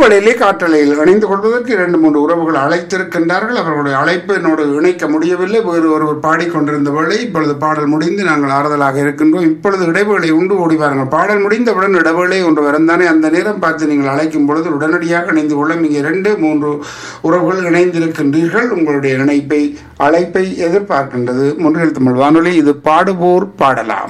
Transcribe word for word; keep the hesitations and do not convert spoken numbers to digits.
வழியிலே காற்றலையில் இணைந்து கொள்வதற்கு இரண்டு மூன்று உறவுகள் அழைத்திருக்கின்றார்கள். அவர்களுடைய அழைப்பு என்னோடு இணைக்க முடியவில்லை. வேறு ஒருவர் பாடிக்கொண்டிருந்த வேளை இப்பொழுது பாடல் முடிந்து நாங்கள் ஆறுதலாக இருக்கின்றோம். இப்பொழுது இடைவேளை உண்டு, ஓடி வாருங்கள். பாடல் முடிந்தவுடன் இடைவேளை ஒன்று வரந்தானே, அந்த நேரம் பார்த்து நீங்கள் அழைக்கும் பொழுது உடனடியாக இணைந்து கொள்ள இங்கே இரண்டு மூன்று உறவுகள் இணைந்திருக்கின்றீர்கள். உங்களுடைய இணைப்பை அழைப்பை எதிர்பார்க்கின்றது முன்னில் தமிழ் வானொலி. இது பாடுவோர் பாடலாம்.